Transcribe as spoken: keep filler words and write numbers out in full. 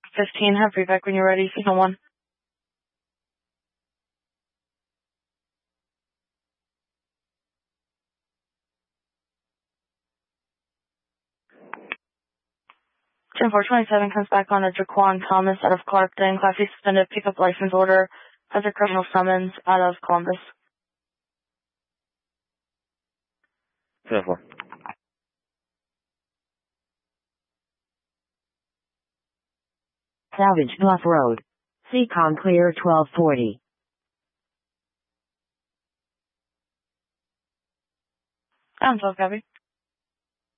fifteen, have feedback when you're ready, signal one. ten four twenty-seven comes back on a Jaquan Thomas out of Clarkton, Class C suspended, pickup license order, has a criminal summons out of Columbus. ten four. Salvage Bluff Road. Seacon clear twelve forty. I'm twelve, copy.